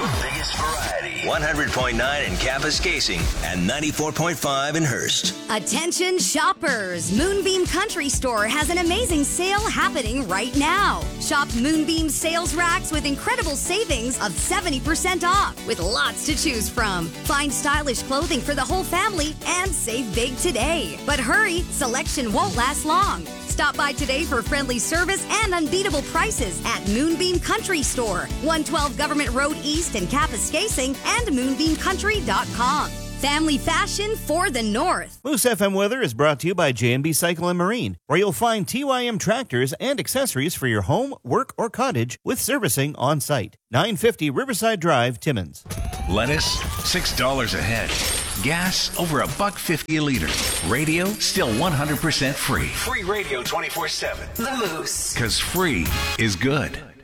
biggest variety. 100.9 in Kapuskasing and 94.5 in Hearst. Attention shoppers! Moonbeam Country Store has an amazing sale happening right now. Shop Moonbeam sales racks with incredible savings of 70% off, with lots to choose from. Find stylish clothing for the whole family and save big today. But hurry, selection won't last long. Stop by today for friendly service and unbeatable prices at Moonbeam Country Store, 112 Government Road East in Kapuskasing, and moonbeamcountry.com. Family fashion for the North. Moose FM weather is brought to you by J&B Cycle and Marine, where you'll find TYM tractors and accessories for your home, work, or cottage with servicing on site. 950 Riverside Drive, Timmins. Lettuce, $6 a head. Gas, over $1.50 a liter. Radio, still 100% free. Free radio 24/7. The Moose. Because free is good.